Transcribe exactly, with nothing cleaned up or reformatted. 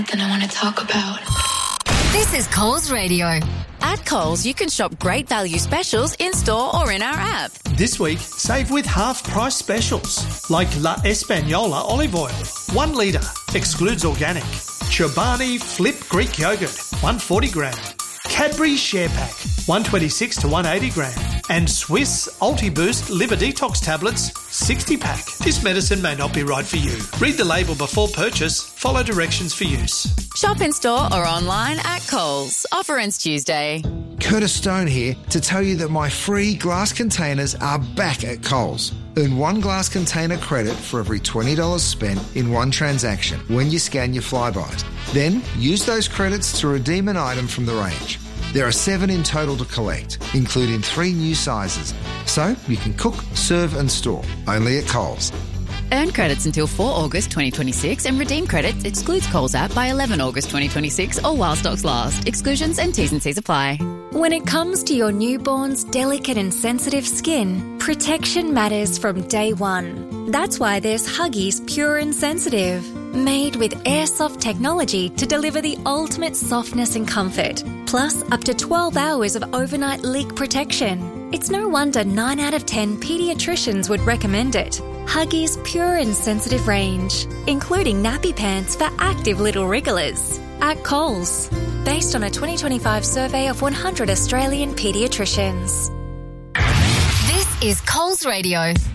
Something I want to talk about. This is Coles Radio. At Coles, you can shop great value specials in-store or in our app. This week, save with half-price specials, like La Española olive oil, one litre, excludes organic. Chobani Flip Greek yogurt, one hundred forty gram. Cadbury Share Pack, one twenty-six to one eighty gram. And Swiss Ulti-Boost Liver Detox Tablets, sixty pack. This medicine may not be right for you. Read the label before purchase. Follow directions for use. Shop in-store or online at Coles. Offer ends Tuesday. Curtis Stone here to tell you that my free glass containers are back at Coles. Earn one glass container credit for every twenty dollars spent in one transaction when you scan your Flybuys. Then use those credits to redeem an item from the range. There are seven in total to collect, including three new sizes. So you can cook, serve and store, only at Coles. Earn credits until the fourth of August twenty twenty-six and redeem credits excludes Coles app by the eleventh of August twenty twenty-six or while stocks last. Exclusions and T's and C's apply. When it comes to your newborn's delicate and sensitive skin, protection matters from day one. That's why there's Huggies Pure and Sensitive, made with airsoft technology to deliver the ultimate softness and comfort, plus up to twelve hours of overnight leak protection. It's no wonder nine out of ten paediatricians would recommend it. Huggies Pure and Sensitive range, including nappy pants for active little wrigglers. At Coles, based on a twenty twenty-five survey of one hundred Australian paediatricians. This is Coles Radio.